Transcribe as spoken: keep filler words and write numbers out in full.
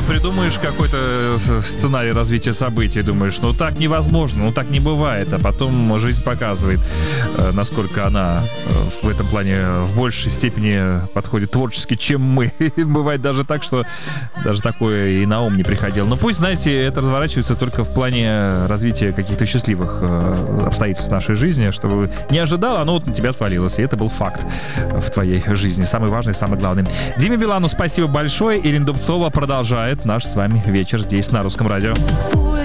придумаешь какой-то сценарий развития событий, думаешь, ну так невозможно, ну так не бывает, а потом жизнь показывает, насколько она в этом плане в большей степени подходит творчески, чем мы. Бывает даже так, что даже такое и на ум не приходило. Но пусть, знаете, это разворачивается только в плане развития каких-то счастливых обстоятельств в нашей жизни, чтобы не ожидал, оно вот на тебя свалилось, и это был факт в твоей жизни. Самый важный, самый главный. Диме Билану спасибо большое. Ирина Дубцова продолжает наш с вами вечер здесь, на Русском радио.